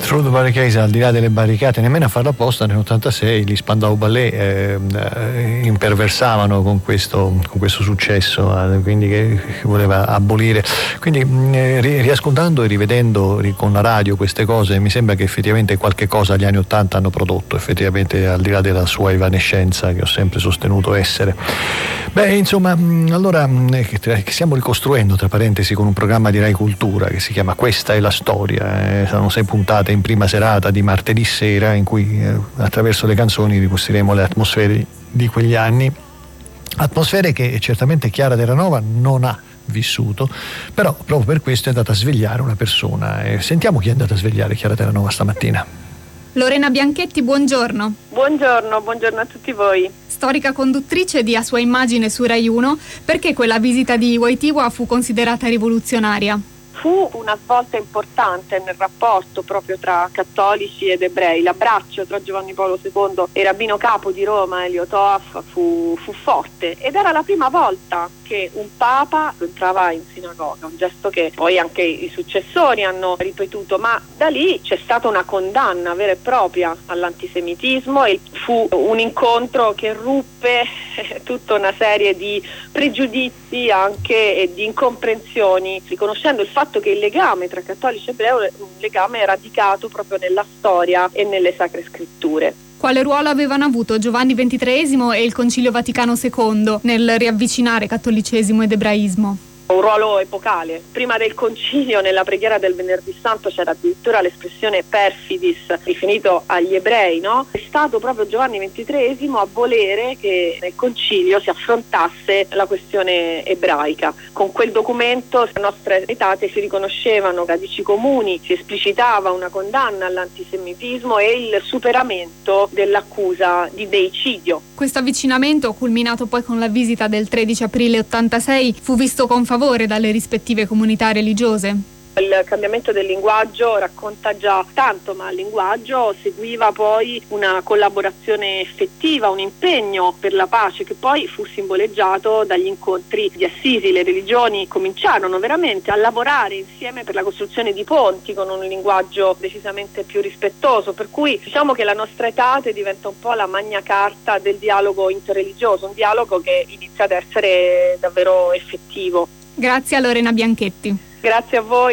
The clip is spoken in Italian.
Through the Barricades, al di là delle barricate, nemmeno a farlo apposta, nell'86 gli Spandau Ballet imperversavano con questo successo, quindi che voleva abolire. Quindi riascoltando e rivedendo con la radio queste cose, mi sembra che effettivamente qualche cosa agli anni '80 hanno prodotto, effettivamente, al di là della sua evanescenza che ho sempre sostenuto essere. Beh, insomma, allora che stiamo ricostruendo, tra parentesi, con un programma di Rai Cultura che si chiama Questa è la storia. Saranno 6 puntate in prima serata di martedì sera, in cui attraverso le canzoni ricostruiremo le atmosfere di quegli anni, atmosfere che certamente Chiara Terranova non ha vissuto, però proprio per questo è andata a svegliare una persona. Sentiamo chi è andata a svegliare Chiara Terranova stamattina. Lorena Bianchetti, buongiorno. Buongiorno a tutti voi. Storica conduttrice di A Sua Immagine su Rai 1, perché quella visita di Wojtyła fu considerata rivoluzionaria? Fu una svolta importante nel rapporto proprio tra cattolici ed ebrei. L'abbraccio tra Giovanni Paolo II e Rabbino Capo di Roma, Elio Toaff, fu forte, ed era la prima volta che un papa entrava in sinagoga, un gesto che poi anche i successori hanno ripetuto, ma da lì c'è stata una condanna vera e propria all'antisemitismo e fu un incontro che ruppe tutta una serie di pregiudizi anche e di incomprensioni, riconoscendo il fatto che il legame tra cattolici e ebrei è un legame radicato proprio nella storia e nelle sacre scritture. Quale ruolo avevano avuto Giovanni XXIII e il Concilio Vaticano II nel riavvicinare cattolicesimo ed ebraismo? Un ruolo epocale. Prima del concilio, nella preghiera del Venerdì Santo, c'era addirittura l'espressione perfidis riferito agli ebrei, no? È stato proprio Giovanni XXIII a volere che nel concilio si affrontasse la questione ebraica. Con quel documento le nostre etate si riconoscevano radici comuni, si esplicitava una condanna all'antisemitismo e il superamento dell'accusa di deicidio. Questo avvicinamento, culminato poi con la visita del 13 aprile 86, fu visto con favore dalle rispettive comunità religiose? Il cambiamento del linguaggio racconta già tanto, ma al linguaggio seguiva poi una collaborazione effettiva, un impegno per la pace che poi fu simboleggiato dagli incontri di Assisi. Le religioni cominciarono veramente a lavorare insieme per la costruzione di ponti con un linguaggio decisamente più rispettoso, per cui diciamo che la nostra etate diventa un po' la magna carta del dialogo interreligioso, un dialogo che inizia ad essere davvero effettivo. Grazie a Lorena Bianchetti. Grazie a voi.